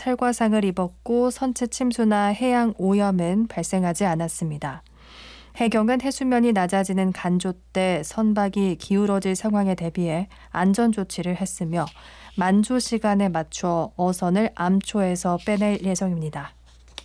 찰과상을 입었고 선체 침수나 해양 오염은 발생하지 않았습니다. 해경은 해수면이 낮아지는 간조 때 선박이 기울어질 상황에 대비해 안전 조치를 했으며 만조 시간에 맞춰 어선을 암초에서 빼낼 예정입니다.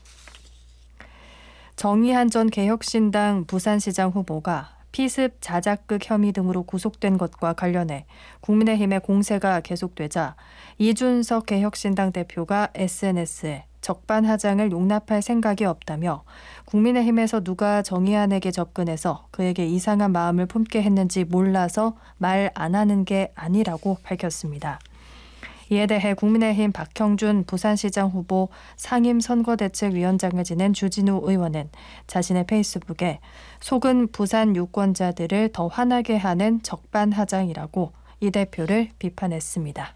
정의한 전 개혁신당 부산시장 후보가 피습, 자작극 혐의 등으로 구속된 것과 관련해 국민의힘의 공세가 계속되자 이준석 개혁신당 대표가 SNS에 적반하장을 용납할 생각이 없다며 국민의힘에서 누가 정의안에게 접근해서 그에게 이상한 마음을 품게 했는지 몰라서 말 안 하는 게 아니라고 밝혔습니다. 이에 대해 국민의힘 박형준 부산시장 후보 상임선거대책위원장을 지낸 주진우 의원은 자신의 페이스북에 속은 부산 유권자들을 더 화나게 하는 적반하장이라고 이 대표를 비판했습니다.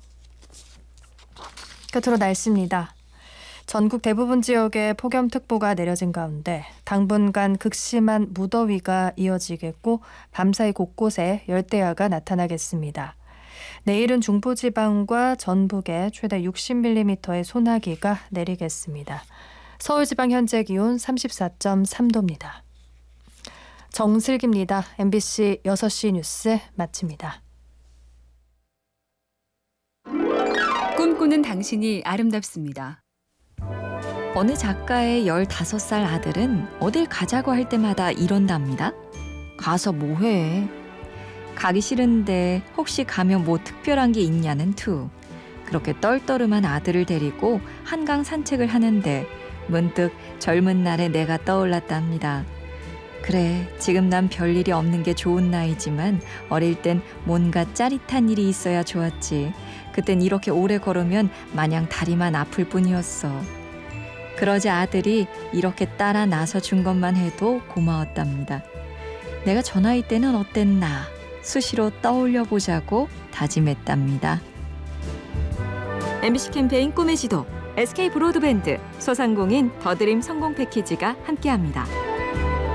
끝으로 날씨입니다. 전국 대부분 지역에 폭염특보가 내려진 가운데 당분간 극심한 무더위가 이어지겠고 밤사이 곳곳에 열대야가 나타나겠습니다. 내일은 중부지방과 전북에 최대 60mm의 소나기가 내리겠습니다. 서울지방 현재 기온 34.3도입니다. 정슬기입니다. MBC 6시 뉴스 마칩니다. 꿈꾸는 당신이 아름답습니다. 어느 작가의 15살 아들은 어딜 가자고 할 때마다 이런답니다. 가서 뭐해? 가기 싫은데 혹시 가면 뭐 특별한 게 있냐는 투. 그렇게 떨떠름한 아들을 데리고 한강 산책을 하는데 문득 젊은 날의 내가 떠올랐답니다. 그래, 지금 난 별일이 없는 게 좋은 나이지만 어릴 땐 뭔가 짜릿한 일이 있어야 좋았지. 그땐 이렇게 오래 걸으면 마냥 다리만 아플 뿐이었어. 그러자 아들이 이렇게 따라 나서 준 것만 해도 고마웠답니다. 내가 저 나이 때는 어땠나 수시로 떠올려 보자고 다짐했답니다. MBC 캠페인 꿈의 지도, SK 브로드밴드, 소상공인 더드림 성공 패키지가 함께합니다.